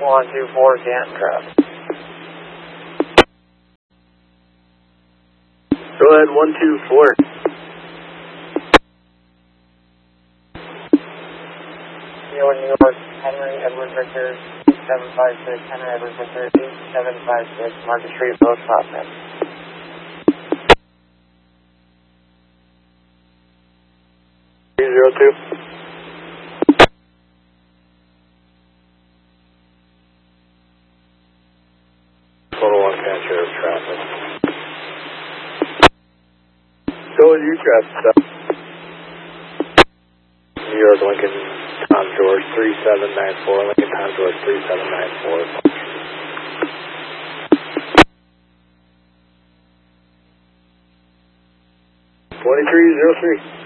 124 Canton traffic. Go ahead, 124. New York, Henry Edward Victor, 8756, Henry Edward Victor, 8756, Market Street, Village Prospect. Total one catcher of traffic. Go with you, traffic. New York, Lincoln, Tom George, 3794, Lincoln, Tom George, 3794. 2303.